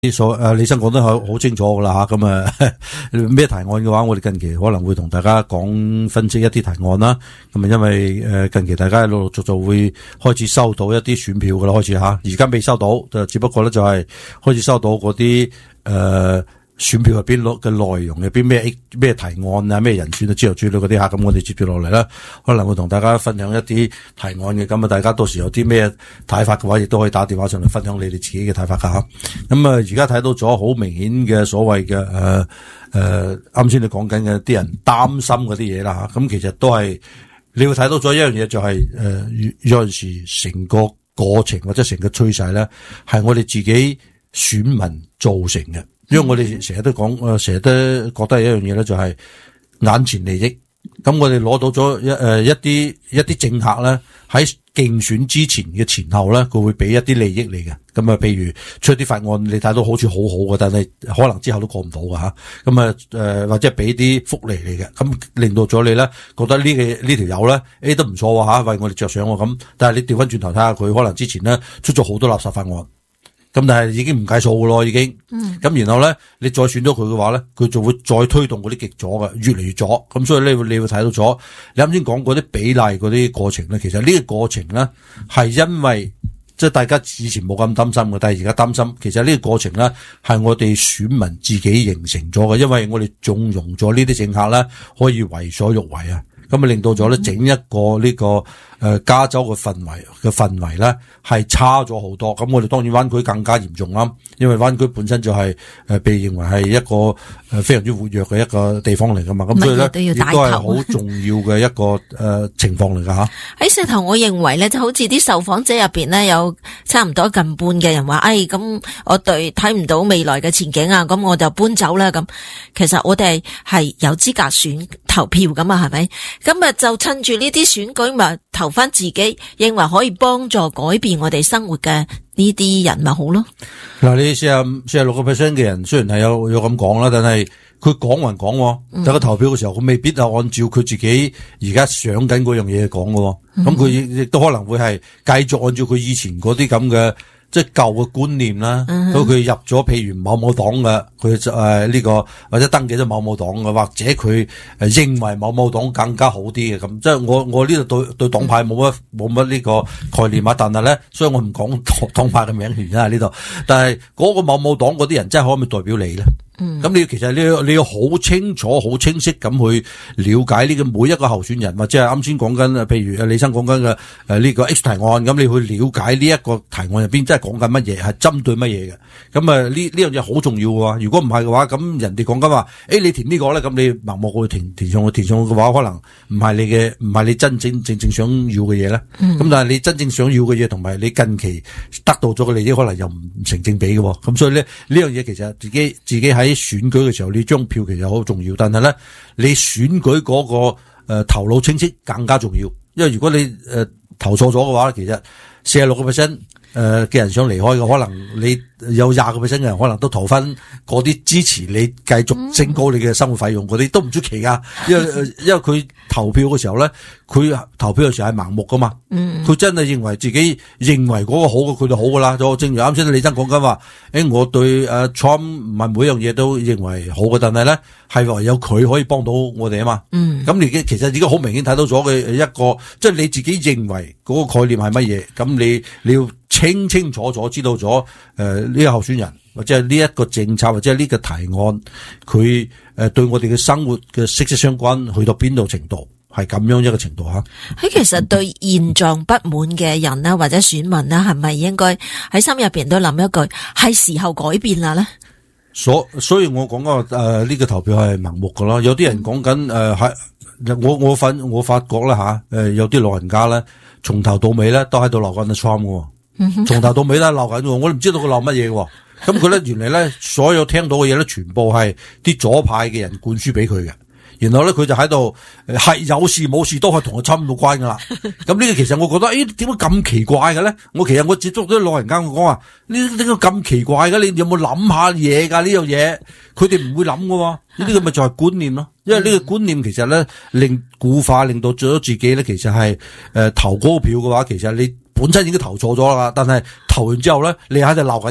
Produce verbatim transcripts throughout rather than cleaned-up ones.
所誒李生講得好好清楚噶啦吓，咁啊咩提案嘅話，我哋近期可能會同大家講分析一啲提案啦。咁啊，因為誒近期大家陸陸續續會開始收到一啲選票噶啦，開始吓，而家未收到，就只不過咧就係開始收到嗰啲誒選票入邊嘅內容入邊咩咩提案啊，咩人選啊之類之類嗰啲吓，咁我哋接住落嚟啦，可能會同大家分享一啲提案嘅，咁啊大家到時有啲咩睇法嘅話，亦都可以打電話上嚟分享你哋自己嘅睇法噶吓。咁啊而家睇到咗好明顯嘅所謂嘅誒誒，啱先你講緊嘅啲人擔心嗰啲嘢啦吓，咁其實都係你會睇到咗一樣嘢，就係誒有陣時成個過程或者成個趨勢咧，係我哋自己選民造成嘅。因為我哋成日都講，誒，成日都覺得係一樣嘢咧，就係眼前利益。咁我哋攞到咗一誒一啲一啲政客咧，喺競選之前嘅前後咧，佢會俾一啲利益你嘅。咁啊，譬如出啲法案，你睇到好似好好嘅，但係可能之後都過唔到嘅吓。咁啊誒，或者俾啲福利嚟嘅，咁令到咗你咧覺得呢個呢條友咧，誒都唔錯吓，為我哋着想喎咁。但係你調翻轉頭睇下佢，可能之前咧出咗好多垃圾法案。咁但係已經唔計數噶咯，已經。嗯。咁然後咧，你再選咗佢嘅話咧，佢就會再推動嗰啲極左嘅，越嚟越左。咁所以咧，你會睇到咗。你啱先講嗰啲比例嗰啲過程咧，其實呢個過程咧係因為即係大家以前冇咁擔心嘅，但係而家擔心。其實呢個過程咧係我哋選民自己形成咗嘅，因為我哋縱容咗呢啲政客咧可以為所欲為啊。咁啊令到咗咧整一個呢、這個。誒、呃，加州嘅氛圍嘅氛圍咧係差咗好多，咁我哋當然灣區更加嚴重啦，因為灣區本身就係、是、誒、呃、被認為係一個誒、呃、非常之活躍嘅一個地方嚟噶嘛，咁所以咧亦都係好重要嘅一個誒、呃、情況嚟噶吓。 喺石頭，我認為咧就好似啲受訪者入邊咧有差唔多近半嘅人話，哎咁我對睇唔到未來嘅前景啊，咁我就搬走啦咁。其實我哋係有資格選投票噶嘛，係咪？咁啊就趁住呢啲選舉咪投翻自己認為可以幫助改變我哋生活嘅呢啲人咪好咯。 嗱，你四十四十六個 percent 嘅人雖然係有有咁講啦，但係佢講還講，但係佢投票嘅時候佢未必係按照佢自己而家想緊嗰樣嘢講嘅。咁佢亦都可能會係繼續按照佢以前嗰啲咁嘅即係舊嘅觀念啦。咁佢、嗯、入咗譬如某某黨嘅，佢就誒呢個或者登記咗某某黨嘅，或者佢誒認為某某黨更加好啲嘅咁。即係我我呢度對對黨派冇乜冇乜呢個概念啊。但係咧，所以我唔講黨黨派嘅名權啊呢度。但係嗰個某某黨嗰啲人真係可唔可以代表你咧？咁、嗯、你其實你要你要好清楚、好清晰咁去了解呢個每一個候選人，或者係啱先講緊，譬如李生講緊嘅誒呢個 H 提案，咁你去了解呢一個提案入邊真係講緊乜嘢，係針對乜嘢嘅。咁啊呢呢樣嘢好重要喎。如果唔係嘅話，咁人哋講緊話，誒、欸、你填呢個咧，咁你盲目去填填上去填上去嘅話，可能唔係你嘅，唔係你真正正正想要嘅嘢咧。咁、嗯、但係你真正想要嘅嘢，同埋你近期得到咗嘅利益，可能又唔成正比嘅。咁所以咧呢樣嘢其實自己自己喺選舉嘅時候，你張票其實好重要，但係咧，你選舉嗰、那個誒、呃、頭腦清晰更加重要，因為如果你誒、呃、投錯咗嘅話，其實四十六個 percent 誒嘅人想離開嘅，可能你有廿個 percent 嘅人可能都投翻嗰啲支持你繼續升高你嘅生活費用嗰啲，都唔出奇噶，因為因為佢投票嘅時候咧，佢投票嘅時候係盲目噶嘛，佢真係認為自己認為嗰個好嘅佢就好噶啦，就正如啱先李生講緊話，誒我對誒 Trump 唔係每樣嘢都認為好嘅，但係咧係唯有佢可以幫到我哋啊嘛，咁你其實已經好明顯睇到咗嘅一個，即係你自己認為嗰個概念係乜嘢，咁你你要清清楚楚知道咗誒呢個候選人或者係呢一個政策或者係呢個提案，佢誒對我哋嘅生活嘅息息相關，去到邊度程度係咁樣一個程度吓。 喺其實對現狀不滿嘅人啦，或者選民啦，係咪應該喺心入邊都諗一句係時候改變啦咧？ 所所以我講個誒呢個投票係盲目噶啦，有啲人講緊誒係我我發我發覺啦吓，誒有啲老人家咧從頭到尾咧都喺度鬧緊阿 Trump 嘅。從頭到尾都係鬧緊嘅，我都唔知道佢鬧乜嘢嘅。咁佢咧原嚟咧所有聽到嘅嘢咧，全部係啲左派嘅人灌輸俾佢嘅。然後咧佢就喺度係有事冇事都係同佢差唔多關噶啦。咁呢個其實我覺得，誒點解咁奇怪嘅咧？我其實我接觸咗啲老人家，我講話呢呢個咁奇怪嘅，你有冇諗下嘢噶呢樣嘢？佢哋唔會諗嘅。呢啲咁咪就係觀念咯。因為呢個觀念其實咧令固化，令到做咗自己咧，其實係誒、呃、投嗰個票嘅話，其實你本身已經投錯咗啦。但係投完之後咧，你喺度鬧緊人。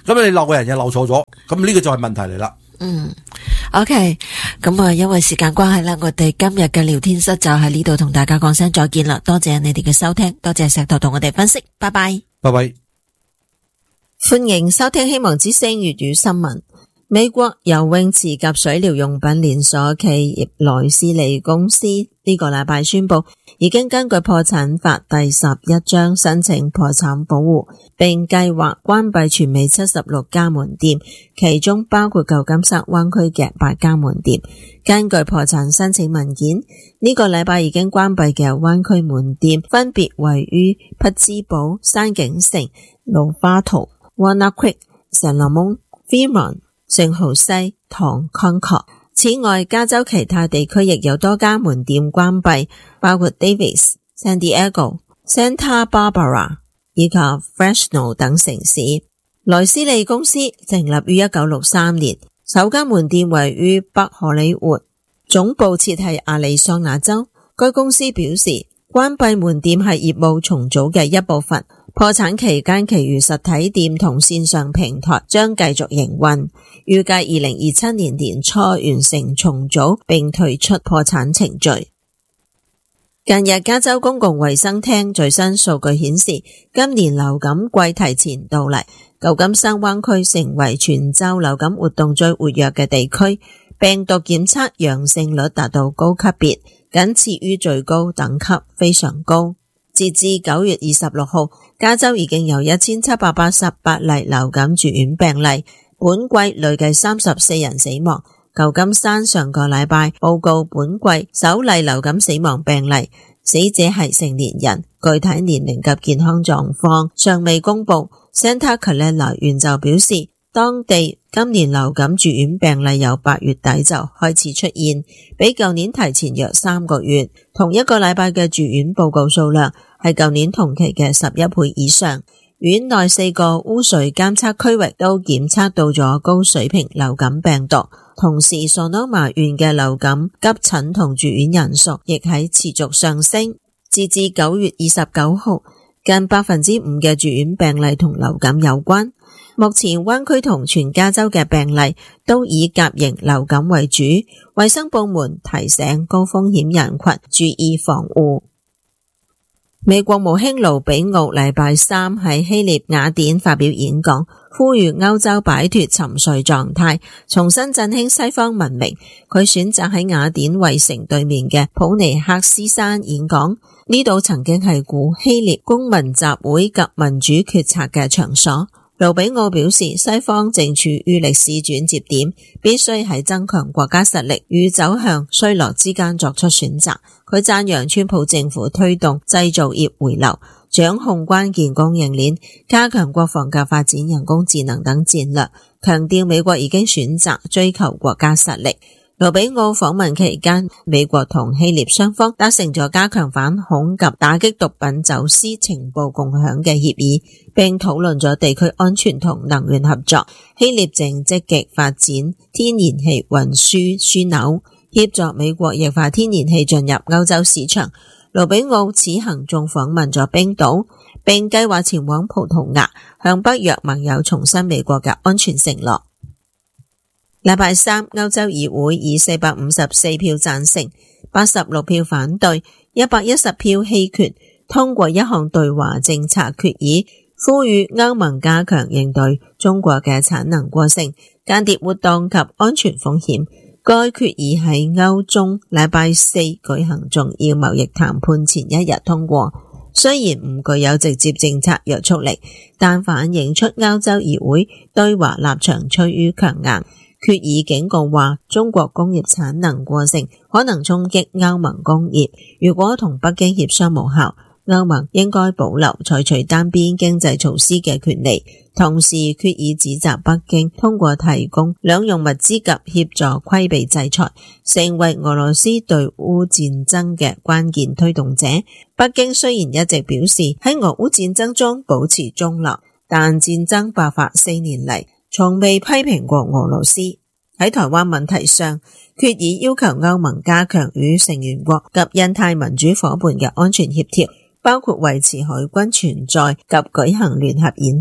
咁你漏嘅人又漏錯咗，咁呢個就係問題嚟啦。 嗯 ，OK， 咁啊，因為時間關係啦，我哋今日嘅聊天室就喺呢度同大家講聲再見啦，多謝你哋嘅收聽，多謝石頭同我哋分析，拜拜， 拜拜。 歡迎收聽希望之聲粵語新聞。美國游泳池及水療用品連鎖企業萊斯利公司呢個禮拜宣布，已經根據破產法第十一章申請破產保護，並計劃關閉全美七十六家門店，其中包括舊金山灣區嘅八家門店。根據破產申請文件，呢個禮拜已經關閉嘅灣區門店分別位於匹茲堡、山景城、盧花圖、Walnut Creek、聖羅蒙、Fremont、聖荷西、唐康確。此外，加州其他地區亦有多家門店關閉，包括 Davis、San Diego、Santa Barbara 以及 Fresno 等城市。萊斯利公司成立於一九六三年，首間門店位於北荷里活，總部設喺亞利桑那州。該公司表示，關閉門店係業務重組嘅一部分。破產期間，其餘實體店同線上平台將繼續營運，預計二零二七年年初完成重組並退出破產程序。近日，加州公共衛生廳最新數據顯示，今年流感季提前到嚟，舊金山灣區成為全州流感活動最活躍嘅地區，病毒檢測陽性率達到高級別，僅次於最高等級，非常高。截至九月二十六號，加州已經有一千七百八十八例流感住院病例，本季累計三十四人死亡。舊金山上個禮拜報告本季首例流感死亡病例，死者係成年人，具體年齡及健康狀況尚未公布。Santa Clara 縣就表示，當地今年流感住院病例由八月底就開始出現，比舊年提前約三個月。同一個禮拜嘅住院報告數量係舊年同期嘅十一倍以上。院內四個污水監測區域都檢測到咗高水平流感病毒，同時Sonoma縣嘅流感急診同住院人數亦喺持續上升。截至九月二十九號，近百分之五嘅住院病例同流感有關。目前灣區同全加州嘅病例都以甲型流感為主，衛生部門提醒高風險人群注意防護。美國務卿盧比奧禮拜三喺希臘雅典發表演講，呼籲歐洲擺脫沉睡狀態，重新振興西方文明。佢選擇喺雅典衛城對面嘅普尼克斯山演講，呢度曾經係古希臘公民集會及民主決策嘅場所。盧比奧表示，西方正處於歷史轉折點，必須喺增強國家實力與走向衰落之間作出選擇。佢讚揚川普政府推動製造業回流，掌控關鍵供應鏈，加強國防及發展人工智能等戰略，強調美國已經選擇追求國家實力。盧比奧訪問期間，美國同希臘雙方達成咗加強反恐及打擊毒品走私情報共享嘅協議，並討論咗地區安全同能源合作。希臘正積極發展天然氣運輸樞紐，協助美國液化天然氣進入歐洲市場。盧比奧此行仲訪問咗冰島，並計劃前往葡萄牙，向北約盟友重申美國嘅安全承諾。禮拜三，歐洲議會以四百五十四票贊成、八十六票反對、一百一十票棄權通過一項對華政策決議，呼籲歐盟加強應對中國嘅產能過剩、間諜活動及安全風險。該決議喺歐中禮拜四舉行重要貿易談判前一日通過，雖然唔具有直接政策約束力，但反映出歐洲議會對華立場趨於強硬。決議警告話，中國工業產能過剩可能衝擊歐盟工業，如果同北京協商無效，歐盟應該保留採取單邊經濟措施嘅權利。同時，決議指責北京通過提供兩用物資及協助規避制裁，成為俄羅斯對烏戰爭嘅關鍵推動者。北京雖然一直表示喺俄烏戰爭中保持中立，但戰爭爆發四年嚟，從未批評過俄羅斯。喺台灣問題上，決議要求歐盟加強與成員國及印太民主夥伴嘅安全協調，包括維持海軍存在及舉行聯合演習。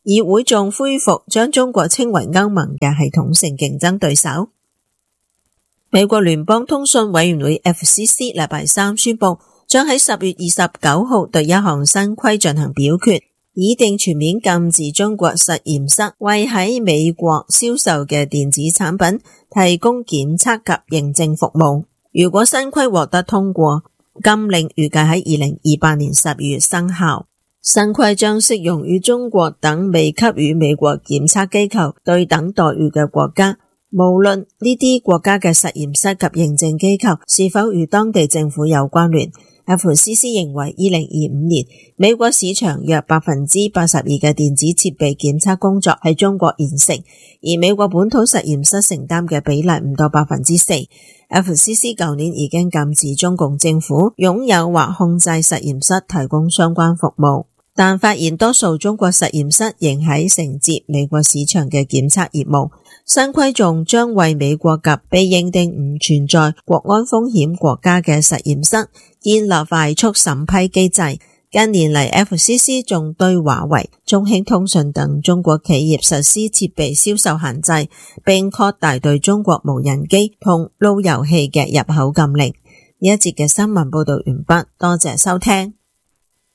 議會仲恢復將中國稱為歐盟嘅系統性競爭對手。美國聯邦通訊委員會 F C C 禮拜三宣布，將喺十月二十九號對一項新規進行表決，擬定全面禁止中國實驗室為喺美國銷售嘅電子產品提供檢測及認證服務。如果新規獲得通過，禁令預計喺二零二八年十月生效。新規將適用於中國等未給予美國檢測機構對等待遇嘅國家，無論呢啲國家嘅實驗室及認證機構是否與當地政府有關聯。F C C 認為二零二五年美國市場約百分之八十二嘅電子設備檢測工作喺中國完成，而美國本土實驗室承擔嘅比例唔到百分之四。F C C 舊年已經禁止中共政府擁有或控制實驗室提供相關服務，但發現多數中國實驗室仍喺承接美國市場嘅檢測業務。新規仲將為美國及被認定唔存在國安風險國家嘅實驗室建立快速審批機制。近年嚟 F C C 仲對華為、中興通訊等中國企業實施設備銷售限制，並擴大對中國無人機同路由器嘅入口禁令。呢一節嘅新聞報道完畢，多謝收聽。